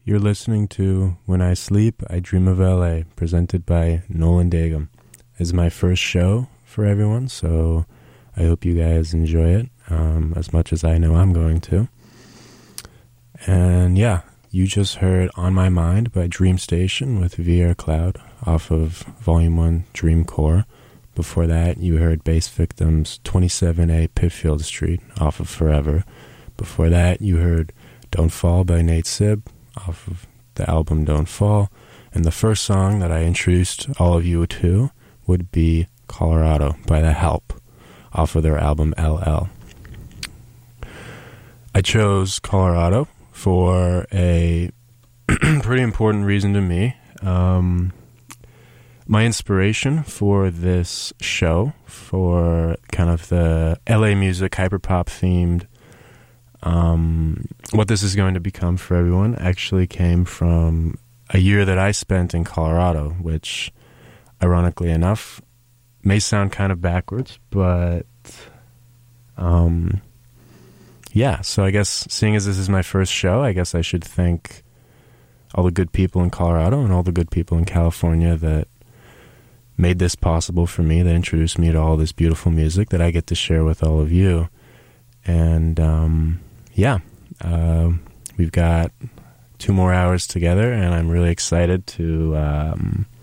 You're listening to When I Sleep, I Dream of LA, presented by Nolan Dagum. It's my first show for everyone, so I hope you guys enjoy it as much as I know I'm going to. And yeah, you just heard On My Mind by Dream Station with VR Cloud off of Volume 1 Dream Core. Before that, you heard Bass Victims 27A Pitfield Street off of Forever. Before that, you heard Don't Fall by Nate Sibb off of the album Don't Fall. And the first song that I introduced all of you to would be Colorado by The Help off of their album LL. I chose Colorado for a pretty important reason to me. My inspiration for this show, for kind of the LA music hyperpop themed, what this is going to become for everyone, actually came from a year that I spent in Colorado, which, ironically enough, may sound kind of backwards, but yeah, so I guess seeing as this is my first show, I guess I should thank all the good people in Colorado and all the good people in California that made this possible for me, that introduced me to all this beautiful music that I get to share with all of you. And we've got 2 more hours together, and I'm really excited to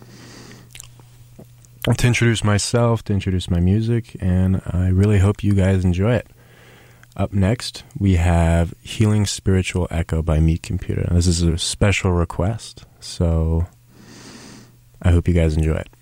introduce myself, to introduce my music, and I really hope you guys enjoy it. Up next, we have Healing Spiritual Echo by Meat Computer. This is a special request, so I hope you guys enjoy it.